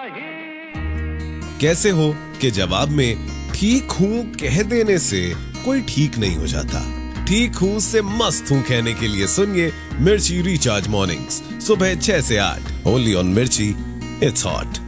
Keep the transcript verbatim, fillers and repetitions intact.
कैसे हो कि जवाब में ठीक हूँ कह देने से कोई ठीक नहीं हो जाता। ठीक हूँ से मस्त हूँ कहने के लिए सुनिए मिर्ची रिचार्ज मॉर्निंग्स सुबह छह से आठ ओनली ऑन मिर्ची, इट्स हॉट।